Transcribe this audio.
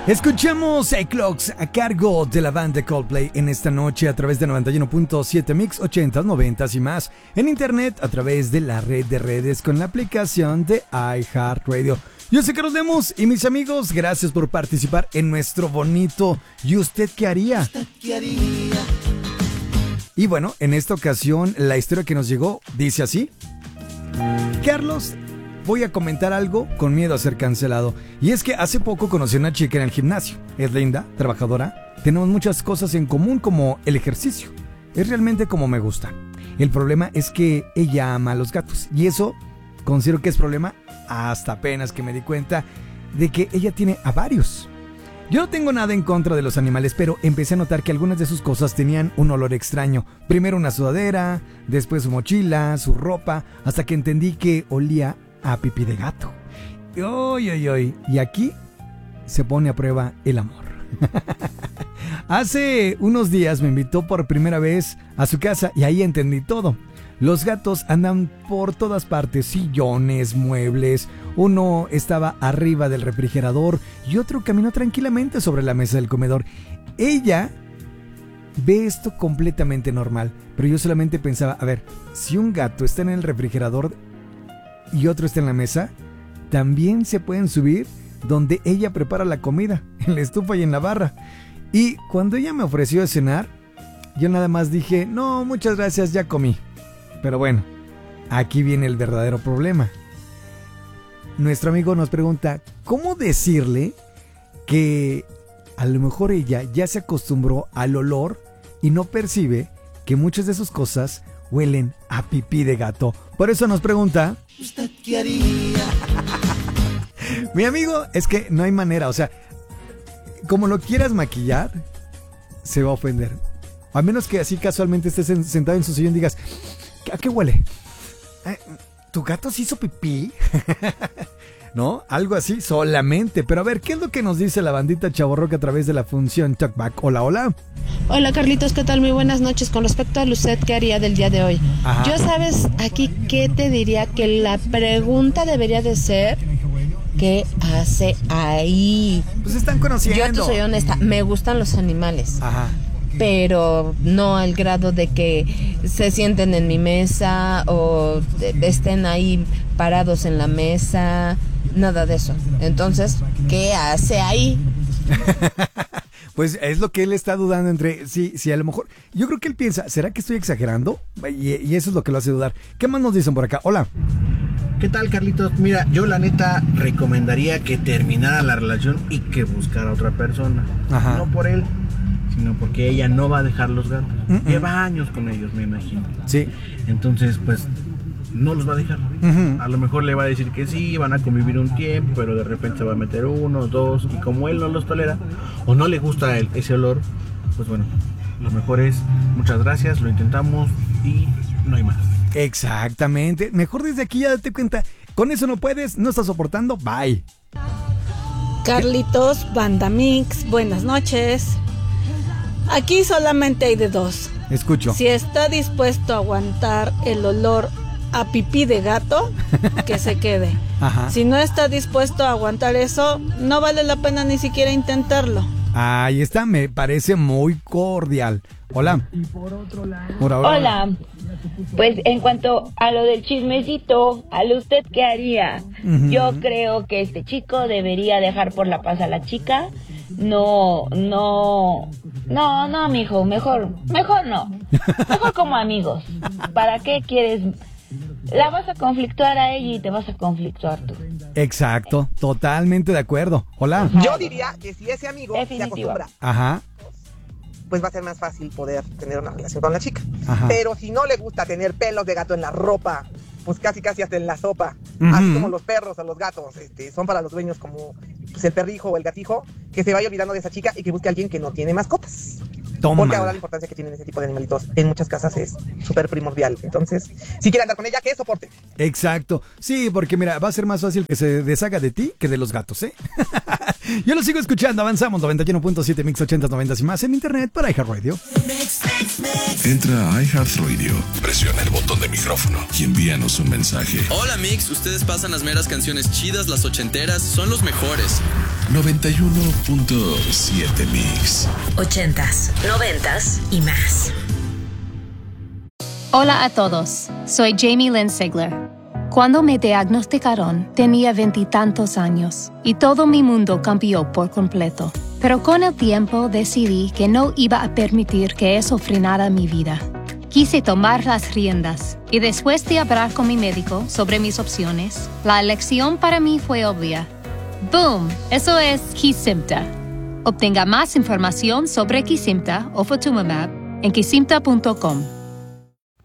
Escuchamos Clocks a cargo de la banda Coldplay en esta noche a través de 91.7 Mix 80s, 90s y más. En internet a través de la red de redes con la aplicación de iHeartRadio. Yo soy Carlos Lemus y mis amigos, gracias por participar en nuestro bonito ¿Y usted qué haría? ¿Usted qué haría? Y bueno, en esta ocasión la historia que nos llegó dice así. Carlos, voy a comentar algo con miedo a ser cancelado. Y es que hace poco conocí a una chica en el gimnasio. Es linda, trabajadora. Tenemos muchas cosas en común como el ejercicio. Es realmente como me gusta. El problema es que ella ama a los gatos. Y eso considero que es problema hasta apenas que me di cuenta de que ella tiene a varios. Yo no tengo nada en contra de los animales, pero empecé a notar que algunas de sus cosas tenían un olor extraño. Primero una sudadera, después su mochila, su ropa, hasta que entendí que olía a pipí de gato. Y aquí se pone a prueba el amor. Hace unos días me invitó por primera vez a su casa y ahí entendí todo. Los gatos andan por todas partes, sillones, muebles. Uno estaba arriba del refrigerador y otro caminó tranquilamente sobre la mesa del comedor. Ella ve esto completamente normal, pero yo solamente pensaba, a ver, si un gato está en el refrigerador y otro está en la mesa, también se pueden subir donde ella prepara la comida, en la estufa y en la barra. Y cuando ella me ofreció de cenar, yo nada más dije, no, muchas gracias, ya comí. Pero bueno, aquí viene el verdadero problema. Nuestro amigo nos pregunta, ¿cómo decirle que a lo mejor ella ya se acostumbró al olor y no percibe que muchas de sus cosas huelen a pipí de gato? Por eso nos pregunta, ¿usted qué haría? Mi amigo, es que no hay manera, o sea, como lo quieras maquillar, se va a ofender. A menos que así casualmente estés sentado en su sillón y digas, ¿a qué huele? ¿Tu gato se hizo pipí? ¿No? Algo así solamente. Pero a ver, ¿qué es lo que nos dice la bandita chavorroca a través de la función Talkback? Hola, hola. Hola, Carlitos, ¿qué tal? Muy buenas noches. Con respecto al usted, ¿qué haría del día de hoy? Ajá. Yo, ¿sabes aquí qué te diría? Que la pregunta debería de ser, ¿qué hace ahí? Pues están conociendo. Yo te soy honesta, me gustan los animales. Ajá. Pero no al grado de que se sienten en mi mesa o estén ahí parados en la mesa, nada de eso. Entonces, ¿qué hace ahí? Pues es lo que él está dudando entre si a lo mejor, yo creo que él piensa, ¿será que estoy exagerando? Y eso es lo que lo hace dudar. ¿Qué más nos dicen por acá? Hola. ¿Qué tal, Carlitos? Mira, yo la neta recomendaría que terminara la relación y que buscara a otra persona. Ajá. No por él, sino porque ella no va a dejar los gatos. Lleva años con ellos, me imagino. Sí. Entonces, pues, no los va a dejar. A lo mejor le va a decir que sí, van a convivir un tiempo, pero de repente se va a meter uno, dos, y como él no los tolera, o no le gusta ese olor, pues bueno, lo mejor es, muchas gracias, lo intentamos y no hay más. Exactamente. Mejor desde aquí ya date cuenta, con eso no puedes, no estás soportando, bye. Carlitos, Banda Mix, buenas noches. Aquí solamente hay de dos. Escucho. Si está dispuesto a aguantar el olor a pipí de gato, que se quede. Ajá. Si no está dispuesto a aguantar eso, no vale la pena ni siquiera intentarlo. Ahí está, me parece muy cordial. Hola. Hola. Pues en cuanto a lo del chismecito, ¿a usted qué haría? Yo creo que este chico debería dejar por la paz a la chica. No, mijo, mejor no. Mejor como amigos. ¿Para qué quieres? La vas a conflictuar a ella y te vas a conflictuar tú. Exacto, totalmente de acuerdo. Hola. Yo diría que si ese amigo se acostumbra, Ajá. pues va a ser más fácil poder tener una relación con la chica. Ajá. Pero si no le gusta tener pelos de gato en la ropa, pues casi hasta en la sopa, así como los perros o los gatos, son para los dueños como pues, el perrijo o el gatijo, que se vaya olvidando de esa chica y que busque a alguien que no tiene mascotas. Toma. Porque ahora la importancia que tienen ese tipo de animalitos en muchas casas es súper primordial. Entonces, si quiere andar con ella, que soporte. Exacto. Sí, porque mira, va a ser más fácil que se deshaga de ti que de los gatos, ¿eh? Yo lo sigo escuchando. Avanzamos 91.7 Mix 80, 90 y más en internet para iHeartRadio. Entra a iHeartRadio, presiona el botón de micrófono y envíanos un mensaje. Hola Mix, ustedes pasan las meras canciones chidas, las ochenteras, son los mejores. 91.7 Mix. 80s, 90s y más. Hola a todos, soy Jamie Lynn Sigler. Cuando me diagnosticaron, tenía 20 y tantos años y todo mi mundo cambió por completo. Pero con el tiempo decidí que no iba a permitir que eso frenara mi vida. Quise tomar las riendas y después de hablar con mi médico sobre mis opciones, la elección para mí fue obvia. ¡Boom! Eso es Kesimpta. Obtenga más información sobre Kesimpta o Ofatumumab en kesimpta.com.